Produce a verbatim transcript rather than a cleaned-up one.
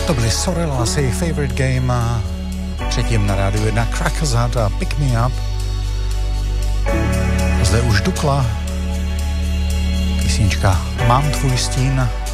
To byly Sorellasi, Favorite Game, a předtím na rádiu jedna Crackers Hut a Pick Me Up. Zde už Dukla, písnička Mám tvůj stín.